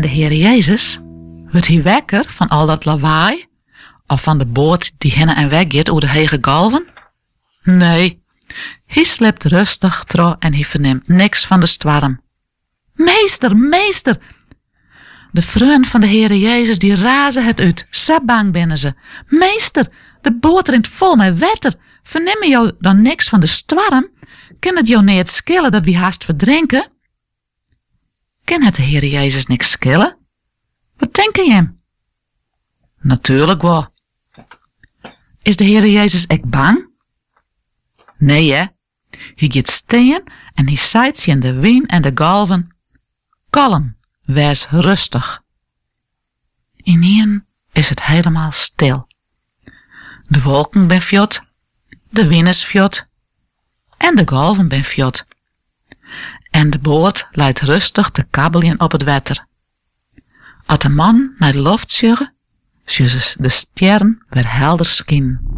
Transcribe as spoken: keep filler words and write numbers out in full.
de Heer Jezus, wordt hij wekker van al dat lawaai? Of van de boot die heen en weg gaat over de hege golven? Nee, hij slept rustig trouw en hij verneemt niks van de storm. Meester, meester! De vrienden van de Heer Jezus die razen het uit, zo bang binnen ze. Meester, de boot rint vol met water. Verneem je jou dan niks van de storm? Kan het jou niet schelen dat we haast verdrinken? Kan het de Heer Jezus niks schelen? Wat denk je hem? Natuurlijk wel. Is de Heer Jezus echt bang? Nee, hè? Hij gaat staan en hij zei in de wind en de golven: kalm, wees rustig. Ineen is het helemaal stil. De wolken ben fjot, de wind is fjot en de golven ben fjot. En de boot leidt rustig de kabbeljen op het water. Als de man naar de loft sjugge, zullen de sterren weer helder schijnen.